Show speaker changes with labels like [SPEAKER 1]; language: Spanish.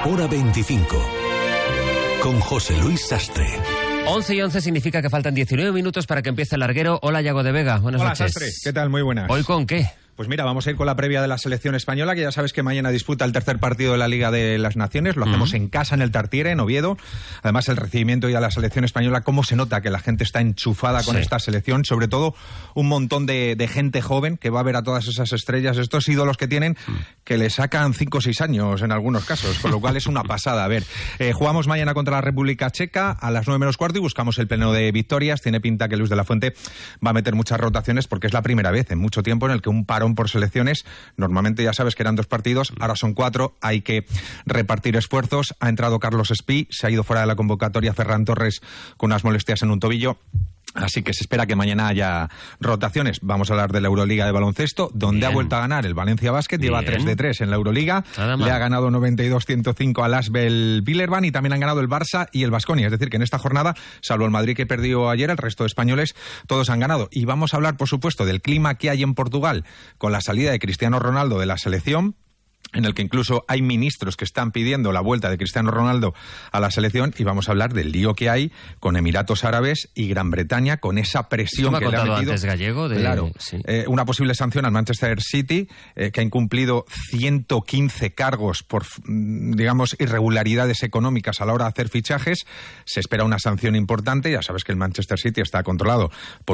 [SPEAKER 1] Hora 25. Con José Luis Sastre.
[SPEAKER 2] 11:11 significa que faltan 19 minutos para que empiece el larguero. Hola, Yago de Vega. Buenas noches.
[SPEAKER 3] Hola, Sastre. ¿Qué tal? Muy buenas.
[SPEAKER 2] ¿Hoy con qué?
[SPEAKER 3] Pues mira, vamos a ir con la previa de la selección española, que ya sabes que mañana disputa el tercer partido de la Liga de las Naciones. Lo hacemos en casa, en el Tartiere, en Oviedo. Además, el recibimiento ya a la selección española, cómo se nota que la gente está enchufada con esta selección. Sobre todo, un montón de gente joven que va a ver a todas esas estrellas, estos ídolos que tienen, que le sacan 5 o 6 años en algunos casos, con lo cual es una pasada. A ver, jugamos mañana contra la República Checa a las 9 menos cuarto y buscamos el pleno de victorias. Tiene pinta que Luis de la Fuente va a meter muchas rotaciones porque es la primera vez en mucho tiempo en el que un parón por selecciones. Normalmente ya sabes que eran 2 partidos, ahora son 4, hay que repartir esfuerzos. Ha entrado Carlos Espí, se ha ido fuera de la convocatoria Ferran Torres con unas molestias en un tobillo. Así que se espera que mañana haya rotaciones. Vamos a hablar de la Euroliga de baloncesto, donde ha vuelto a ganar el Valencia Basket. Lleva 3 de 3 en la Euroliga. Le ha ganado 92-105 al Asvel Villeurbanne y también han ganado el Barça y el Baskonia. Es decir, que en esta jornada, salvo el Madrid que perdió ayer, el resto de españoles todos han ganado. Y vamos a hablar, por supuesto, del clima que hay en Portugal con la salida de Cristiano Ronaldo de la selección, en el que incluso hay ministros que están pidiendo la vuelta de Cristiano Ronaldo a la selección, y vamos a hablar del lío que hay con Emiratos Árabes y Gran Bretaña, con esa presión que le ha metido
[SPEAKER 2] antes Gallego
[SPEAKER 3] una posible sanción al Manchester City, que ha incumplido 115 cargos por, digamos, irregularidades económicas a la hora de hacer fichajes. Se espera una sanción importante. Ya sabes que el Manchester City está controlado por